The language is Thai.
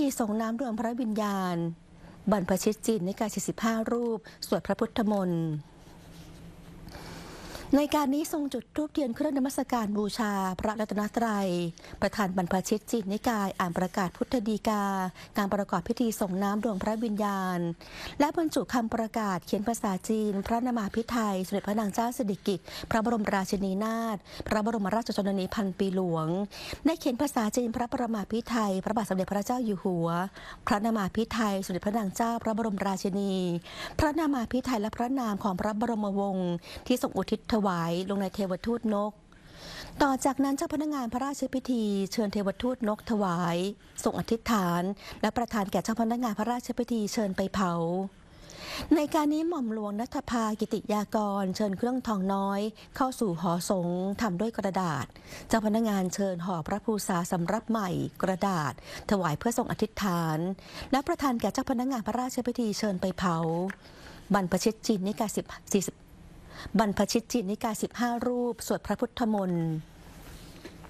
ธีส่งน้ำดวงพระวิญญาณบรรพชิตจีนในการ45รูปสวดพระพุทธมนต์ในการนี้ทรงจุดธูปเทียนเครื่องนมัสการบูชาพระรัตนตรัยประธานบรรพชิตจีนนิกายอ่านประกาศพุทธดีกาการประกอบพิธีส่งน้ำดวงพระวิญญาณและบรรจุคำประกาศเขียนภาษาจีนพระนามาภิไธยสมเด็จพระนางเจ้าสิริกิติ์พระบรมราชินีนาถพระบรมราชชนนีพันปีหลวงได้เขียนภาษาจีนพระประมาภิไธยพระบาทสมเด็จพระเจ้าอยู่หัวพระนามาภิไธยสมเด็จพระนางเจ้าพระบรมราชินีพระนามาภิไธยและพระนามของพระบรมวงศ์ที่ทรงอุทิศถวายลงในเทวทูตนกต่อจากนั้นเจ้าพนักงานพระราชพิธีเชิญเทวทูตนกถวายส่งอธิษฐานและประทานแก่เจ้าพนักงานพระราชพิธีเชิญไปเผาในการนี้หม่อมหลวงณัฐภากิติยากรเชิญเครื่องทองน้อยเข้าสู่หอสงฆ์ทำด้วยกระดาษเจ้าพนักงานเชิญห่อพระภูษาสำรับใหม่กระดาษถวายเพื่อส่งอธิษฐานและประทานแก่เจ้าพนักงานพระราชพิธีเชิญไปเผาบรรพชิตจีนนิกายบรรพชิตจีนนิกาย15รูปสวดพระพุทธมนต์